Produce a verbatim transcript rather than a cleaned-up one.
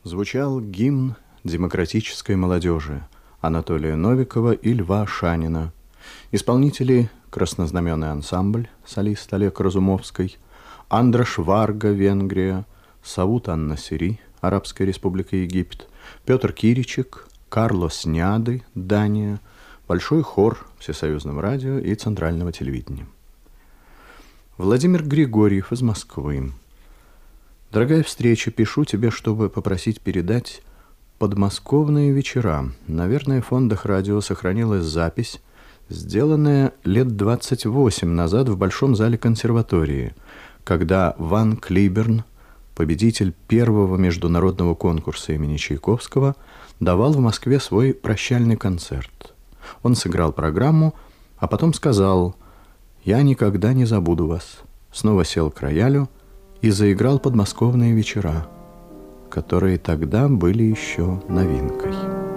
Звучал гимн демократической молодежи Анатолия Новикова и Льва Шанина. Исполнители — краснознаменный ансамбль, солист Олег Разумовский, Андрош Варга, Венгрия, Савут ан-Насири, Арабская республика Египет, Петр Киричек, Карлос Няды, Дания, Большой хор Всесоюзного радио и Центрального телевидения. Владимир Григорьев из Москвы. Дорогая встреча, пишу тебе, чтобы попросить передать «Подмосковные вечера». Наверное, в фондах радио сохранилась запись, сделанная лет двадцать восемь назад в Большом зале консерватории, когда Ван Клиберн, победитель первого международного конкурса имени Чайковского, давал в Москве свой прощальный концерт. Он сыграл программу, а потом сказал: «Я никогда не забуду вас». Снова сел к роялю и заиграл «Подмосковные вечера», которые тогда были еще новинкой.